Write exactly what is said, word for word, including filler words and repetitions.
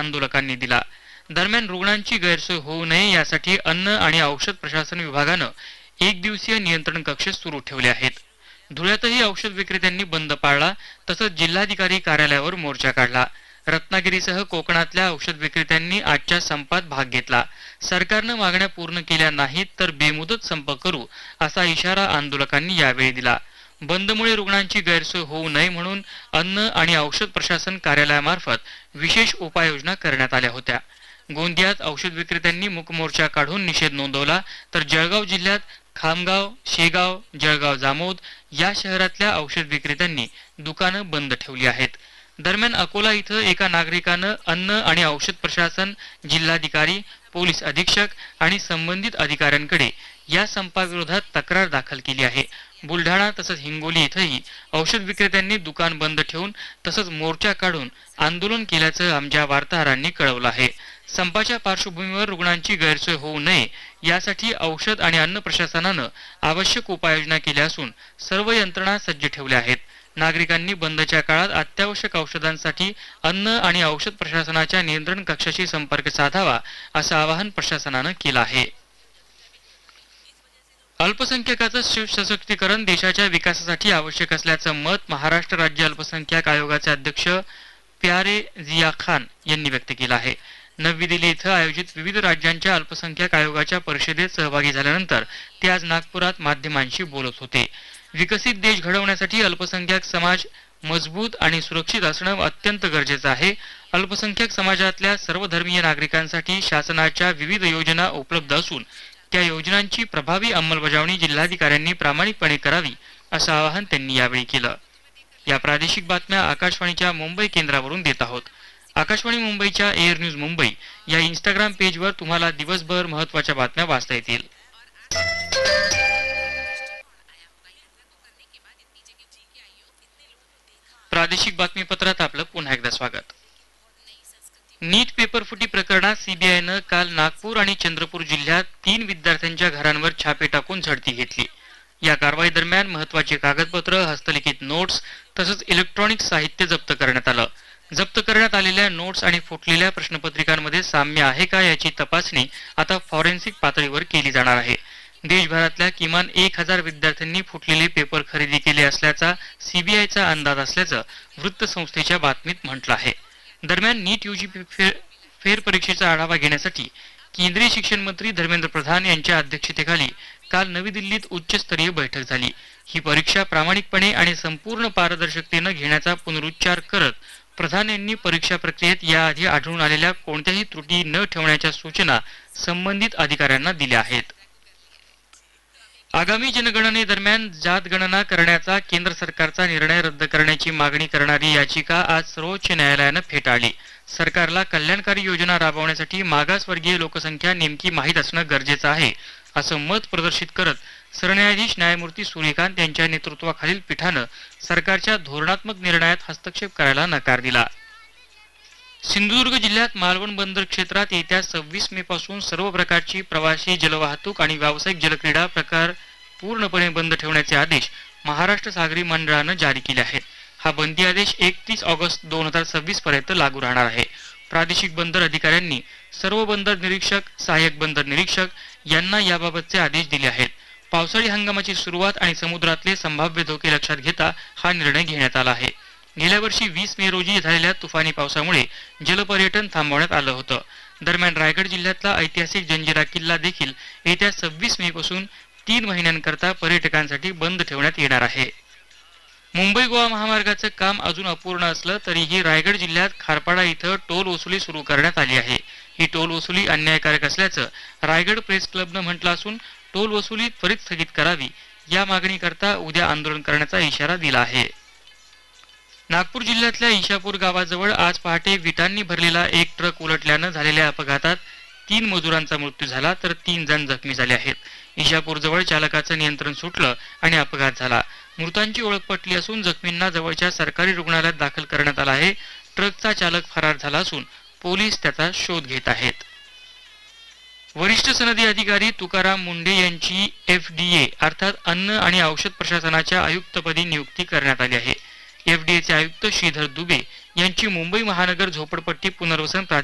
आंदोलकांनी दिला। दरम्यान रुग्णांची गैरसोय होऊ नये यासाठी अन्न आणि औषध प्रशासन विभागानं एक दिवसीय नियंत्रण कक्ष सुरू ठेवले आहेत। धुळ्यातही औषध विक्रेत्यांनी बंद पाळला, तसंच जिल्हाधिकारी कार्यालयावर मोर्चा काढला। रत्नागिरीसह कोकणातल्या औषध विक्रेत्यांनी आजच्या संपात भाग घेतला। सरकारनं मागण्या पूर्ण केल्या नाहीत तर बेमुदत संप करू असा इशारा आंदोलकांनी यावेळी दिला। बंदमुळे रुग्णांची गैरसोय होऊ नये म्हणून अन्न आणि औषध प्रशासन कार्यालयामार्फत विशेष उपाययोजना करण्यात आल्या होत्या। गोंदियात औषध विक्रेत्यांनी मूक मोर्चा काढून निषेध नोंदवला, तर जळगाव जिल्ह्यात खामगाव, शेगाव, जळगाव जामोद या शहरातल्या औषध विक्रेत्यांनी दुकानं बंद ठेवली आहेत। दरम्यान अकोला इथं एका नागरिकानं अन्न आणि औषध प्रशासन, जिल्हाधिकारी, पोलीस अधीक्षक आणि संबंधित अधिकाऱ्यांकडे या संपाविरोधात तक्रार दाखल केली आहे। बुलढाणा तसंच हिंगोली इथंही औषध विक्रेत्यांनी दुकान बंद ठेवून तसंच मोर्चा काढून आंदोलन केल्याचं आमच्या वार्ताहरांनी कळवलं आहे। संपाच्या पार्श्वभूमीवर रुग्णांची गैरसोय होऊ नये यासाठी औषध आणि अन्न प्रशासनानं आवश्यक उपाययोजना केल्या असून सर्व यंत्रणा सज्ज ठेवल्या आहेत। नागरिकांनी बंदच्या काळात अत्यावश्यक औषधांसाठी अन्न आणि औषध प्रशासनाच्या नियंत्रण कक्षाशी संपर्क साधावा असं आवाहन प्रशासनानं केलं आहे। अल्पसंख्याकांचं सशक्तीकरण देशाच्या विकासासाठी आवश्यक असल्याचं मत महाराष्ट्र राज्य अल्पसंख्याक आयोगाचे अध्यक्ष प्यारे जिया खान यांनी व्यक्त केलं आहे। नवी दिल्ली इथं आयोजित विविध राज्यांच्या अल्पसंख्याक आयोगाच्या परिषदेत सहभागी झाल्यानंतर ते आज नागपुरात माध्यमांशी बोलत होते। विकसित देश घडवण्यासाठी अल्पसंख्याक समाज मजबूत आणि सुरक्षित असणं अत्यंत गरजेचं आहे। अल्पसंख्याक समाजातल्या सर्वधर्मीय नागरिकांसाठी शासनाच्या विविध योजना उपलब्ध असून त्या योजनांची प्रभावी अंमलबजावणी जिल्हाधिकाऱ्यांनी प्रामाणिकपणे करावी असं आवाहन त्यांनी यावेळी केलं। या प्रादेशिक बातम्या आकाशवाणीच्या मुंबई केंद्रावरून देत आहोत। आकाशवाणी मुंबईच्या एअर न्यूज मुंबई या इंस्टाग्राम पेजवर तुम्हाला दिवसभर महत्त्वाच्या बातम्या वाचता येतील। प्रादेशिक बातमीपत्रात आपलं पुन्हा एकदा स्वागत। नीट पेपर फुटी प्रकरणात सीबीआयनं काल नागपूर आणि चंद्रपूर जिल्ह्यात तीन विद्यार्थ्यांच्या घरांवर छापे टाकून झडती घेतली। या कारवाई दरम्यान महत्त्वाचे कागदपत्र, हस्तलिखित नोट्स तसंच इलेक्ट्रॉनिक साहित्य जप्त करण्यात आलं। जप्त करण्यात आलेल्या नोट्स आणि फुटलेल्या प्रश्नपत्रिकांमध्ये साम्य आहे का याची तपासणी आता फॉरेन्सिक पातळीवर केली जाणार आहे। देशभरातल्या किमान एक हजार विद्यार्थ्यांनी फुटलेले पेपर खरेदी केले असल्याचा सीबीआयचा अंदाज असल्याचं वृत्तसंस्थेच्या बातमीत म्हटलं आहे। दरम्यान नीट यूजी फेर परीक्षेचा आढावा घेण्यासाठी केंद्रीय शिक्षण मंत्री धर्मेंद्र प्रधान यांच्या अध्यक्षतेखाली काल नवी दिल्लीत उच्चस्तरीय बैठक झाली। ही परीक्षा प्रामाणिकपणे आणि संपूर्ण पारदर्शकतेनं घेण्याचा पुनरुच्चार करत प्रधान यांनी परीक्षा प्रक्रियेत याआधी आढळून आलेल्या कोणत्याही त्रुटी न ठेवण्याच्या सूचना संबंधित अधिकाऱ्यांना दिल्या आहेत। आगामी जनगणनेदरम्यान जात गणना करण्याचा केंद्र सरकारचा निर्णय रद्द करण्याची मागणी करणारी याचिका आज सर्वोच्च न्यायालयानं फेटाळली। सरकारला कल्याणकारी योजना राबवण्यासाठी मागासवर्गीय लोकसंख्या नेमकी माहीत असणं गरजेचं आहे असं मत प्रदर्शित करत सरन्यायाधीश न्यायमूर्ती सूर्यकांत यांच्या नेतृत्वाखालील पीठानं सरकारच्या धोरणात्मक निर्णयात हस्तक्षेप करायला नकार दिला। सिंधुदुर्ग जिल्ह्यात मालवण बंदर क्षेत्रात येत्या सव्वीस मे पासून सर्व प्रकारची प्रवासी जलवाहतूक आणि व्यावसायिक जलक्रीडा प्रकार पूर्णपणे बंद ठेवण्याचे आदेश महाराष्ट्र सागरी मंडळानं जारी केले आहेत। हा बंदी आदेश एकतीस ऑगस्ट दोन हजार सव्वीस पर्यंत लागू राहणार आहे। प्रादेशिक बंदर अधिकाऱ्यांनी सर्व बंदर निरीक्षक, सहाय्यक बंदर निरीक्षक यांना याबाबतचे आदेश दिले आहेत। पावसाळी हंगामाची सुरुवात आणि समुद्रातले संभाव्य धोके लक्षात घेता हा निर्णय घेण्यात आला आहे। गेल्या वर्षी वीस मे रोजी झालेल्या तुफानी पावसामुळे जलपर्यटन थांबवण्यात आलं होतं। दरम्यान रायगड जिल्ह्यातला ऐतिहासिक जंजिरा किल्ला देखील येत्या सव्वीस मे पासून तीन महिन्यांकरता पर्यटकांसाठी बंद ठेवण्यात येणार आहे। मुंबई गोवा महामार्गाचं काम अजून अपूर्ण असलं तरीही रायगड जिल्ह्यात खारपाडा इथं टोल वसुली सुरू करण्यात आली आहे। ही टोल वसुली अन्यायकारक असल्याचं रायगड प्रेस क्लबनं म्हटलं असून टोल वसुली त्वरित स्थगित करावी या मागणीकरता उद्या आंदोलन करण्याचा इशारा दिला आहे। नागपूर जिल्ह्यातल्या ईशापूर गावाजवळ आज पहाटे विटांनी भरलेला एक ट्रक उलटल्यानं झालेल्या अपघातात तीन मजुरांचा मृत्यू झाला तर तीन जण जखमी झाले आहेत। ईशापूर जवळ चालकाचं नियंत्रण सुटलं आणि अपघात झाला। मृतांची ओळख पटली असून जखमींना जवळच्या सरकारी रुग्णालयात दाखल करण्यात आलं आहे। ट्रकचा चालक फरार झाला असून पोलीस त्याचा शोध घेत आहेत। वरिष्ठ सनदी अधिकारी तुकाराम मुंडे यांची एफडीए अर्थात अन्न आणि औषध प्रशासनाच्या आयुक्तपदी नियुक्ती करण्यात आली आहे। एफडीएचे आयुक्त श्रीधर दुबे यांची मुंबई महानगर झोपडपट्टी पुनर्वसन